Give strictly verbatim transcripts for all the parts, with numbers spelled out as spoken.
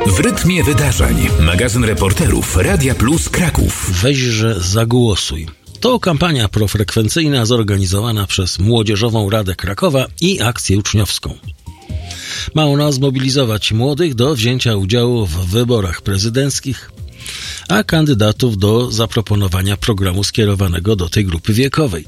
W rytmie wydarzeń. Magazyn reporterów Radia Plus Kraków. Weźże zagłosuj. To kampania profrekwencyjna zorganizowana przez Młodzieżową Radę Krakowa i Akcję Uczniowską. Ma ona zmobilizować młodych do wzięcia udziału w wyborach prezydenckich, a kandydatów do zaproponowania programu skierowanego do tej grupy wiekowej.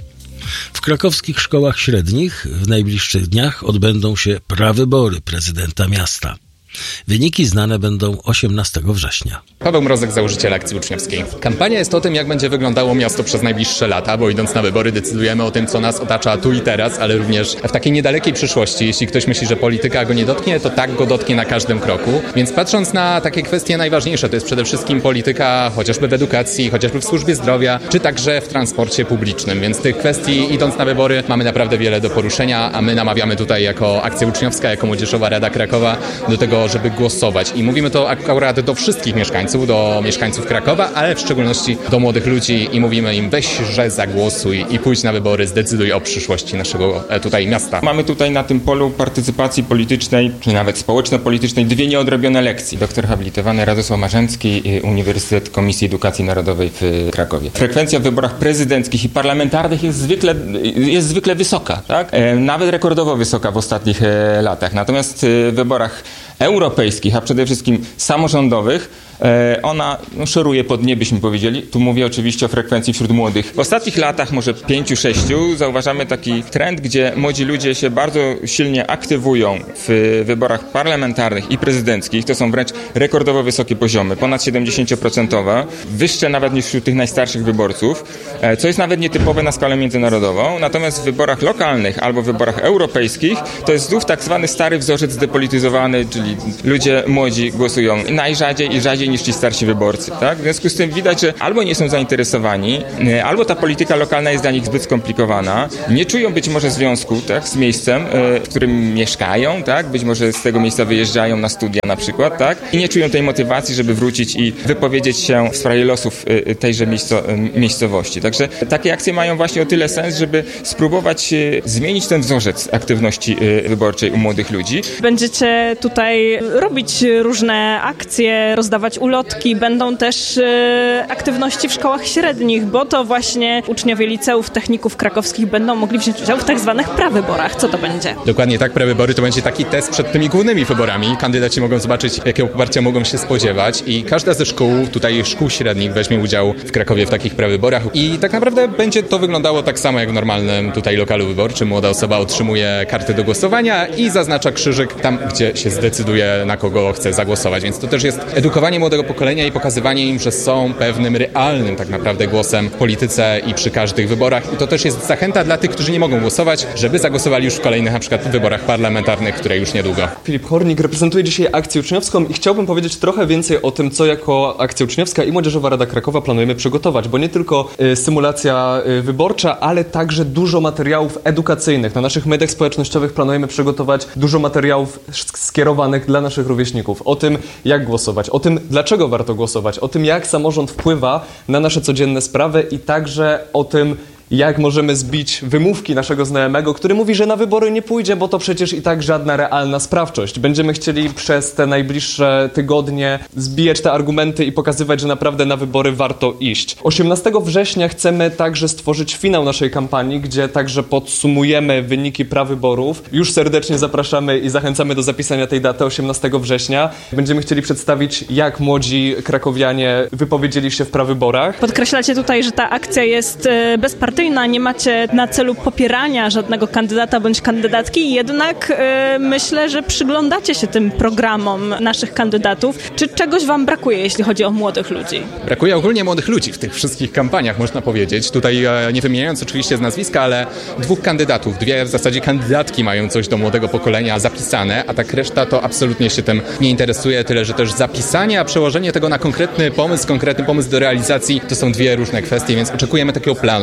W krakowskich szkołach średnich w najbliższych dniach odbędą się prawybory prezydenta miasta. Wyniki znane będą osiemnastego września. Paweł Mrozek, założyciel Akcji Uczniowskiej. Kampania jest o tym, jak będzie wyglądało miasto przez najbliższe lata, bo idąc na wybory decydujemy o tym, co nas otacza tu i teraz, ale również w takiej niedalekiej przyszłości. Jeśli ktoś myśli, że polityka go nie dotknie, to tak go dotknie na każdym kroku. Więc patrząc na takie kwestie najważniejsze, to jest przede wszystkim polityka chociażby w edukacji, chociażby w służbie zdrowia, czy także w transporcie publicznym. Więc tych kwestii idąc na wybory mamy naprawdę wiele do poruszenia, a my namawiamy tutaj jako Akcja Uczniowska, jako Młodzieżowa Rada Krakowa do tego, żeby głosować. I mówimy to akurat do wszystkich mieszkańców, do mieszkańców Krakowa, ale w szczególności do młodych ludzi i mówimy im: weź, że zagłosuj i pójdź na wybory, zdecyduj o przyszłości naszego tutaj miasta. Mamy tutaj na tym polu partycypacji politycznej, czy nawet społeczno-politycznej, dwie nieodrobione lekcje. Doktor habilitowany Radosław Marzęcki, Uniwersytet Komisji Edukacji Narodowej w Krakowie. Frekwencja w wyborach prezydenckich i parlamentarnych jest zwykle, jest zwykle wysoka, tak? Nawet rekordowo wysoka w ostatnich latach. Natomiast w wyborach europejskich, a przede wszystkim samorządowych, ona no, szoruje pod nie, byśmy powiedzieli. Tu mówię oczywiście o frekwencji wśród młodych. W ostatnich latach, może pięciu, sześciu, zauważamy taki trend, gdzie młodzi ludzie się bardzo silnie aktywują w wyborach parlamentarnych i prezydenckich. To są wręcz rekordowo wysokie poziomy, ponad siedemdziesiąt procent, wyższe nawet niż wśród tych najstarszych wyborców, co jest nawet nietypowe na skalę międzynarodową. Natomiast w wyborach lokalnych albo w wyborach europejskich to jest znów tak zwany stary wzorzec zdepolityzowany, czyli ludzie młodzi głosują najrzadziej i rzadziej niż ci starsi wyborcy, tak? W związku z tym widać, że albo nie są zainteresowani, albo ta polityka lokalna jest dla nich zbyt skomplikowana, nie czują być może związku, tak, z miejscem, w którym mieszkają, tak? Być może z tego miejsca wyjeżdżają na studia na przykład, tak? I nie czują tej motywacji, żeby wrócić i wypowiedzieć się w sprawie losów tejże miejsco, miejscowości. Także takie akcje mają właśnie o tyle sens, żeby spróbować zmienić ten wzorzec aktywności wyborczej u młodych ludzi. Będziecie tutaj robić różne akcje, rozdawać ulotki, będą też e, aktywności w szkołach średnich, bo to właśnie uczniowie liceów, techników krakowskich będą mogli wziąć udział w tak zwanych prawyborach. Co to będzie? Dokładnie tak, prawybory to będzie taki test przed tymi głównymi wyborami. Kandydaci mogą zobaczyć, jakiego poparcia mogą się spodziewać i każda ze szkół, tutaj szkół średnich, weźmie udział w Krakowie w takich prawyborach i tak naprawdę będzie to wyglądało tak samo jak w normalnym tutaj lokalu wyborczym. Młoda osoba otrzymuje kartę do głosowania i zaznacza krzyżyk tam, gdzie się zdecyduje, na kogo chce zagłosować, więc to też jest edukowanie młodego pokolenia i pokazywanie im, że są pewnym realnym tak naprawdę głosem w polityce i przy każdych wyborach. I to też jest zachęta dla tych, którzy nie mogą głosować, żeby zagłosowali już w kolejnych na przykład wyborach parlamentarnych, które już niedługo. Filip Hornik reprezentuje dzisiaj Akcję Uczniowską i chciałbym powiedzieć trochę więcej o tym, co jako Akcja Uczniowska i Młodzieżowa Rada Krakowa planujemy przygotować, bo nie tylko y, symulacja y, wyborcza, ale także dużo materiałów edukacyjnych. Na naszych mediach społecznościowych planujemy przygotować dużo materiałów skierowanych dla naszych rówieśników. O tym, jak głosować, o tym, dlaczego warto głosować, o tym, jak samorząd wpływa na nasze codzienne sprawy i także o tym, jak możemy zbić wymówki naszego znajomego, który mówi, że na wybory nie pójdzie, bo to przecież i tak żadna realna sprawczość. Będziemy chcieli przez te najbliższe tygodnie zbijać te argumenty i pokazywać, że naprawdę na wybory warto iść. osiemnastego września chcemy także stworzyć finał naszej kampanii, gdzie także podsumujemy wyniki prawyborów. Już serdecznie zapraszamy i zachęcamy do zapisania tej daty osiemnastego września. Będziemy chcieli przedstawić, jak młodzi krakowianie wypowiedzieli się w prawyborach. Podkreślacie tutaj, że ta akcja jest bezpartyjna, nie macie na celu popierania żadnego kandydata bądź kandydatki, jednak y, myślę, że przyglądacie się tym programom naszych kandydatów. Czy czegoś wam brakuje, jeśli chodzi o młodych ludzi? Brakuje ogólnie młodych ludzi w tych wszystkich kampaniach, można powiedzieć. Tutaj e, nie wymieniając oczywiście z nazwiska, ale dwóch kandydatów, dwie w zasadzie kandydatki mają coś do młodego pokolenia zapisane, a tak reszta to absolutnie się tym nie interesuje, tyle że też zapisanie, a przełożenie tego na konkretny pomysł, konkretny pomysł do realizacji to są dwie różne kwestie, więc oczekujemy takiego planu, planu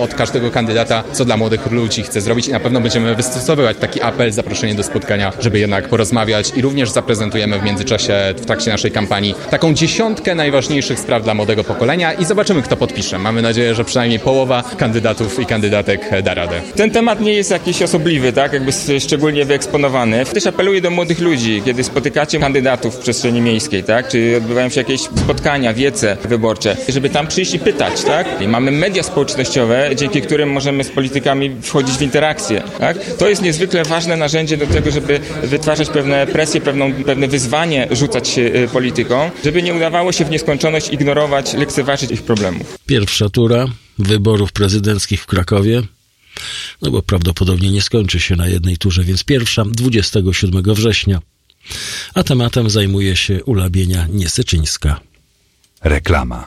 od każdego kandydata, co dla młodych ludzi chce zrobić i na pewno będziemy wystosowywać taki apel, zaproszenie do spotkania, żeby jednak porozmawiać i również zaprezentujemy w międzyczasie, w trakcie naszej kampanii, taką dziesiątkę najważniejszych spraw dla młodego pokolenia i zobaczymy, kto podpisze. Mamy nadzieję, że przynajmniej połowa kandydatów i kandydatek da radę. Ten temat nie jest jakiś osobliwy, tak? Jakby szczególnie wyeksponowany. Też apeluję do młodych ludzi, kiedy spotykacie kandydatów w przestrzeni miejskiej, tak? Czy odbywają się jakieś spotkania, wiece wyborcze, żeby tam przyjść i pytać, tak? I mamy media społecznościowe, dzięki którym możemy z politykami wchodzić w interakcję, tak? To jest niezwykle ważne narzędzie do tego, żeby wytwarzać pewne presje, pewną, pewne wyzwanie rzucać się politykom, żeby nie udawało się w nieskończoność ignorować, lekceważyć ich problemów. Pierwsza tura wyborów prezydenckich w Krakowie, no bo prawdopodobnie nie skończy się na jednej turze, więc pierwsza dwudziestego siódmego września. A tematem zajmuje się Ula Bienia-Niesyczyńska. Reklama.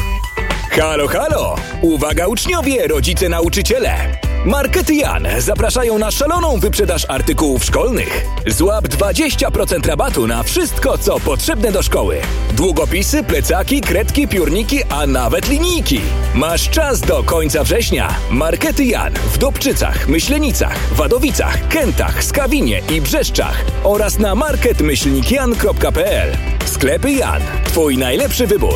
Halo, halo! Uwaga uczniowie, rodzice, nauczyciele! Markety Jan zapraszają na szaloną wyprzedaż artykułów szkolnych. Złap dwadzieścia procent rabatu na wszystko, co potrzebne do szkoły. Długopisy, plecaki, kredki, piórniki, a nawet linijki. Masz czas do końca września. Markety Jan w Dobczycach, Myślenicach, Wadowicach, Kętach, Skawinie i Brzeszczach oraz na market myślnik jan kropka p l. Sklepy Jan. Twój najlepszy wybór.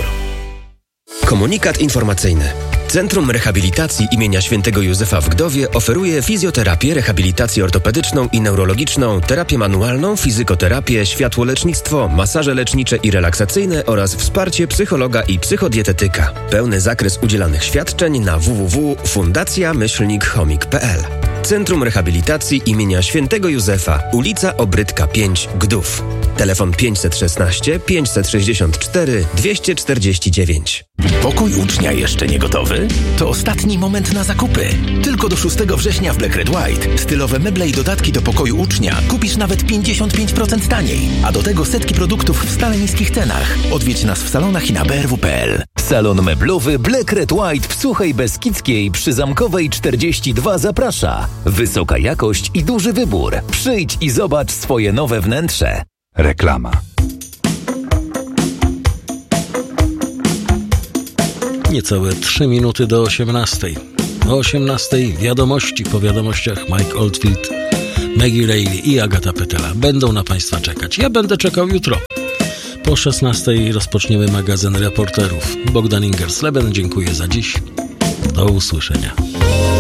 Komunikat informacyjny. Centrum Rehabilitacji imienia Świętego Józefa w Gdowie oferuje fizjoterapię, rehabilitację ortopedyczną i neurologiczną, terapię manualną, fizykoterapię, światłolecznictwo, masaże lecznicze i relaksacyjne oraz wsparcie psychologa i psychodietetyka. Pełny zakres udzielanych świadczeń na w w w kropka fundacja myślnik chomik kropka p l. Centrum Rehabilitacji imienia Świętego Józefa, ulica Obrytka pięć, Gdów. Telefon pięćset szesnaście, pięćset sześćdziesiąt cztery, dwieście czterdzieści dziewięć. Pokój ucznia jeszcze nie gotowy? To ostatni moment na zakupy. Tylko do szóstego września w Black Red White stylowe meble i dodatki do pokoju ucznia kupisz nawet pięćdziesiąt pięć procent taniej. A do tego setki produktów w stale niskich cenach. Odwiedź nas w salonach i na b r w kropka p l. Salon meblowy Black Red White w Suchej Beskidzkiej przy Zamkowej czterdzieści dwa zaprasza. Wysoka jakość i duży wybór. Przyjdź i zobacz swoje nowe wnętrze. Reklama. Niecałe trzy minuty do osiemnastej. O osiemnastej wiadomości, po wiadomościach Mike Oldfield, Maggie Reilly i Agata Pytela będą na Państwa czekać. Ja będę czekał jutro. Po szesnastej rozpoczniemy magazyn reporterów. Bogdan Ingers-Leben, dziękuję za dziś. Do usłyszenia.